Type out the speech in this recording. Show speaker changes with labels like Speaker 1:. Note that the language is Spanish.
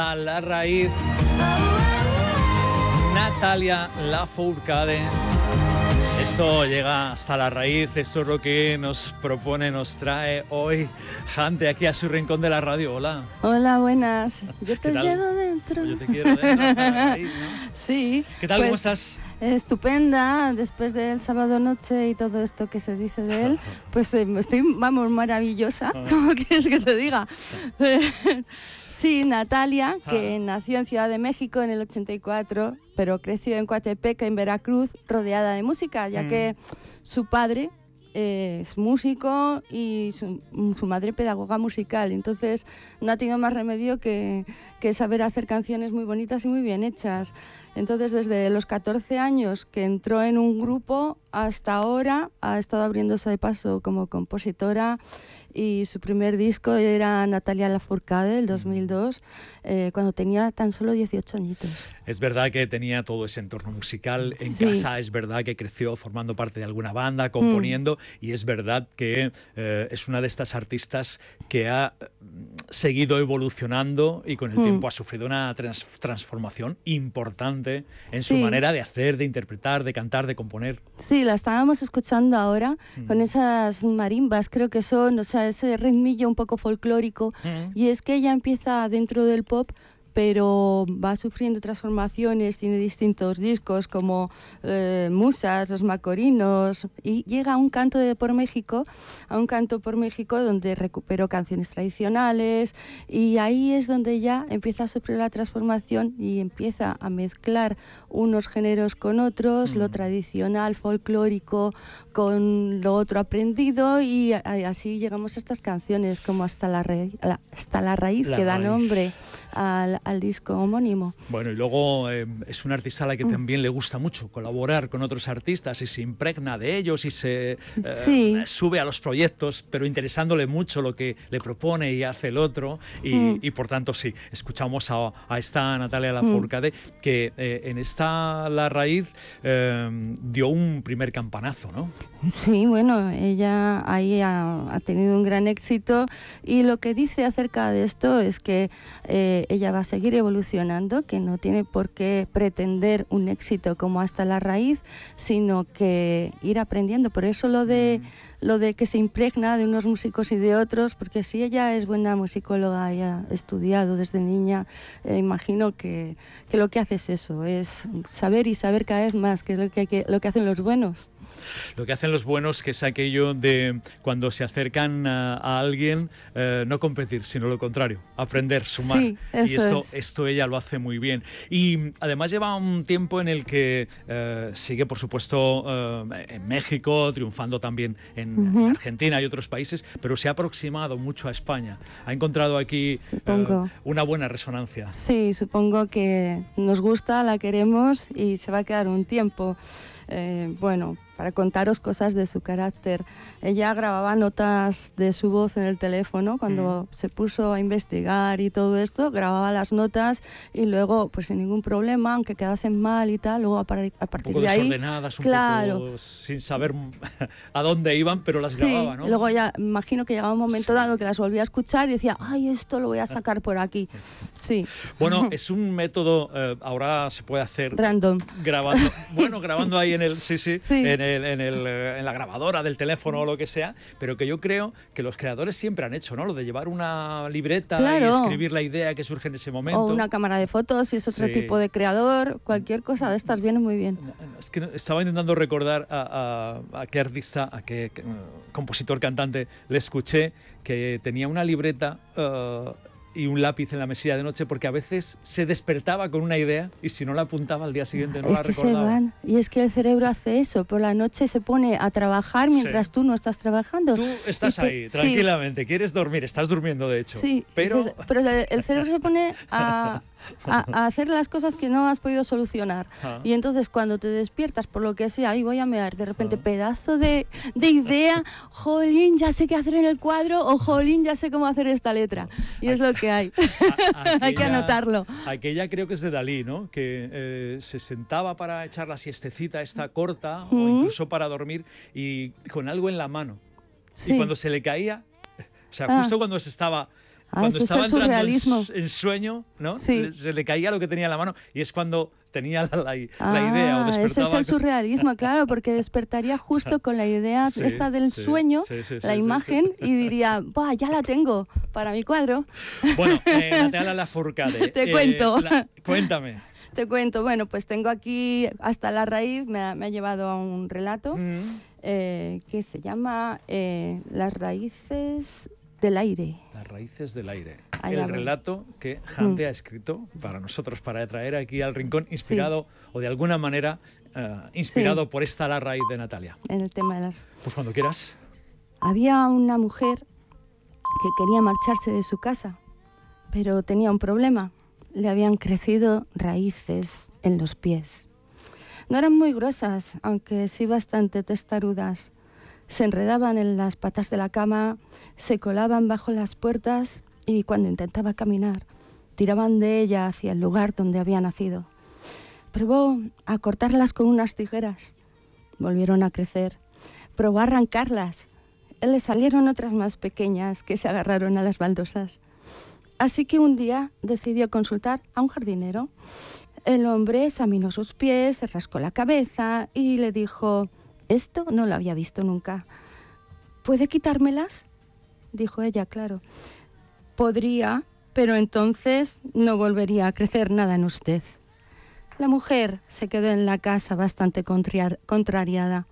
Speaker 1: A la raíz, Natalia Lafourcade. Esto llega hasta la raíz, esto es lo que nos propone, nos trae hoy Jante aquí a su rincón de la radio. Hola.
Speaker 2: Hola, buenas. Yo te
Speaker 1: tal?
Speaker 2: llevo dentro.
Speaker 1: Yo te quiero dentro hasta la raíz, ¿no?
Speaker 2: Sí.
Speaker 1: ¿Qué tal?
Speaker 2: Pues,
Speaker 1: ¿Cómo estás?
Speaker 2: Estupenda, después del sábado noche y todo esto que se dice de él, pues estoy, vamos, maravillosa, ¿cómo quieres que te diga? Sí, Natalia, que nació en Ciudad de México en el 84, pero creció en Coatepec, en Veracruz, rodeada de música, ya que su padre es músico y su madre pedagoga musical. Entonces no ha tenido más remedio que saber hacer canciones muy bonitas y muy bien hechas. Entonces desde los 14 años que entró en un grupo hasta ahora ha estado abriéndose de paso como compositora, y su primer disco era Natalia Lafourcade, del 2002, cuando tenía tan solo 18 añitos.
Speaker 1: Es verdad que tenía todo ese entorno musical en casa, es verdad que creció formando parte de alguna banda, componiendo, y es verdad que es una de estas artistas que ha seguido evolucionando y con el tiempo ha sufrido una transformación importante en su manera de hacer, de interpretar, de cantar, de componer.
Speaker 2: Sí, la estábamos escuchando ahora con esas marimbas, creo que son, o sea, ese ritmillo un poco folclórico, y es que ella empieza dentro del pop, pero va sufriendo transformaciones, tiene distintos discos como Musas, Los Macorinos, y llega a un canto por México, donde recuperó canciones tradicionales, y ahí es donde ya empieza a sufrir la transformación y empieza a mezclar unos géneros con otros, lo tradicional, folclórico, con lo otro aprendido, y así llegamos a estas canciones como Hasta la raíz, que da nombre al disco homónimo.
Speaker 1: Bueno, y luego es una artista a la que también le gusta mucho colaborar con otros artistas y se impregna de ellos y se sube a los proyectos, pero interesándole mucho lo que le propone y hace el otro, y por tanto sí, escuchamos a esta Natalia Lafourcade que en esta La Raíz dio un primer campanazo, ¿no?
Speaker 2: Sí, bueno, ella ahí ha tenido un gran éxito, y lo que dice acerca de esto es que ella va a seguir evolucionando, que no tiene por qué pretender un éxito como Hasta la Raíz, sino que ir aprendiendo. Por eso lo de que se impregna de unos músicos y de otros, porque si ella es buena musicóloga y ha estudiado desde niña, imagino que lo que hace es eso, es saber y saber cada vez más, que es lo que hacen los buenos.
Speaker 1: Lo que hacen los buenos, que es aquello de cuando se acercan a alguien, no competir, sino lo contrario, aprender, sumar.
Speaker 2: Sí,
Speaker 1: y esto ella lo hace muy bien. Y además lleva un tiempo en el que sigue, por supuesto, en México, triunfando también en Argentina y otros países, pero se ha aproximado mucho a España. Ha encontrado aquí una buena resonancia.
Speaker 2: Sí, supongo que nos gusta, la queremos y se va a quedar un tiempo. Bueno, para contaros cosas de su carácter. Ella grababa notas de su voz en el teléfono cuando se puso a investigar y todo esto, grababa las notas y luego, pues sin ningún problema, aunque quedasen mal y tal, luego a partir de ahí...
Speaker 1: desordenadas, un poco sin saber a dónde iban, pero las grababa, ¿no?
Speaker 2: Luego ya imagino que llegaba un momento dado que las volvía a escuchar y decía, ay, esto lo voy a sacar por aquí. Sí.
Speaker 1: Bueno, es un método, ahora se puede hacer...
Speaker 2: Random.
Speaker 1: Grabando ahí en el... En la grabadora del teléfono o lo que sea, pero que yo creo que los creadores siempre han hecho, ¿no? Lo de llevar una libreta y escribir la idea que surge en ese momento.
Speaker 2: O una cámara de fotos, si es otro tipo de creador, cualquier cosa de estas viene muy bien.
Speaker 1: Es que estaba intentando recordar a qué artista, a qué compositor, cantante le escuché que tenía una libreta y un lápiz en la mesilla de noche, porque a veces se despertaba con una idea y si no la apuntaba al día siguiente no la recordaba.
Speaker 2: Y es que el cerebro hace eso, por la noche se pone a trabajar mientras tú no estás trabajando.
Speaker 1: Tú estás ahí, tranquilamente, quieres dormir, estás durmiendo de hecho.
Speaker 2: Sí, pero el cerebro se pone a hacer las cosas que no has podido solucionar. Y entonces cuando te despiertas por lo que sea, y voy a mear, de repente pedazo de idea, jolín, ya sé qué hacer en el cuadro, o jolín, ya sé cómo hacer esta letra. Y es lo que hay. Hay que anotarlo.
Speaker 1: Aquella creo que es de Dalí, ¿no? Que se sentaba para echar la siestecita esta corta, o incluso para dormir, y con algo en la mano. Y cuando se le caía, o sea, justo cuando se estaba Cuando
Speaker 2: eso
Speaker 1: estaba
Speaker 2: es el
Speaker 1: entrando
Speaker 2: surrealismo.
Speaker 1: en sueño, ¿no?
Speaker 2: Sí.
Speaker 1: Se le caía lo que tenía en la mano y es cuando tenía la idea o despertaba.
Speaker 2: Ese es el surrealismo, claro, porque despertaría justo con la idea esta del sueño, la imagen, y diría, ¡buah, ya la tengo para mi cuadro!
Speaker 1: Bueno, Natalia Lafourcade.
Speaker 2: Te cuento.
Speaker 1: Cuéntame.
Speaker 2: Te cuento, bueno, pues tengo aquí hasta la raíz, me ha llevado a un relato que se llama Las raíces del aire.
Speaker 1: Las raíces del aire.
Speaker 2: Allá
Speaker 1: el relato que Jante ha escrito para nosotros, para traer aquí al rincón, inspirado o de alguna manera inspirado por esta la raíz de Natalia.
Speaker 2: En el tema de las...
Speaker 1: Pues cuando quieras.
Speaker 2: Había una mujer que quería marcharse de su casa, pero tenía un problema. Le habían crecido raíces en los pies. No eran muy gruesas, aunque sí bastante testarudas. Se enredaban en las patas de la cama, se colaban bajo las puertas y cuando intentaba caminar, tiraban de ella hacia el lugar donde había nacido. Probó a cortarlas con unas tijeras. Volvieron a crecer. Probó a arrancarlas. Le salieron otras más pequeñas que se agarraron a las baldosas. Así que un día decidió consultar a un jardinero. El hombre examinó sus pies, se rascó la cabeza y le dijo: «Esto no lo había visto nunca». «¿Puede quitármelas?», dijo ella, claro. «Podría, pero entonces no volvería a crecer nada en usted». La mujer se quedó en la casa bastante contrariada.